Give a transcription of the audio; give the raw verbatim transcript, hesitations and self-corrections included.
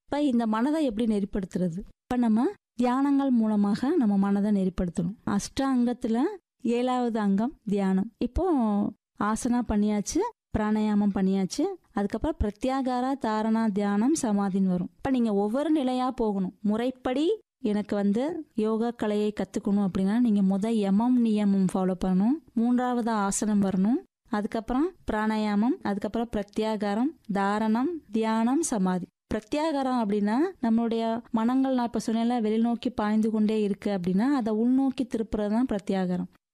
இப்போ இந்த மனதை எப்படி நெறிப்படுத்துறது? இப்போ நம்ம தியானங்கள் மூலமாக நம்ம மனதை நெறிப்படுத்தணும். அஷ்டாங்கத்தில் ஏழாவது அங்கம் தியானம். இப்போ ஆசனா பண்ணியாச்சு, பிராணாயாமம் பண்ணியாச்சு, அதுக்கப்புறம் பிரத்யாகாரா தாரணா தியானம் சமாதின்னு வரும். இப்போ நீங்கள் ஒவ்வொரு நிலையாக போகணும். முறைப்படி எனக்கு வந்து யோகா கலையை கற்றுக்கணும் அப்படின்னா நீங்கள் முதல் யமம் நியமம் ஃபாலோ பண்ணணும். மூன்றாவது ஆசனம் வரணும், அதுக்கப்புறம் பிராணாயாமம், அதுக்கப்புறம் பிரத்யாகாரம், தாரணம், தியானம், சமாதி. பிரத்யாகாரம் அப்படின்னா நம்மளுடைய மனங்கள், நான் இப்போ சொன்னேன்ல, வெளிநோக்கி பாய்ந்து கொண்டே இருக்கு அப்படின்னா அதை உள்நோக்கி திருப்புறது தான் பிரத்யாகாரம்.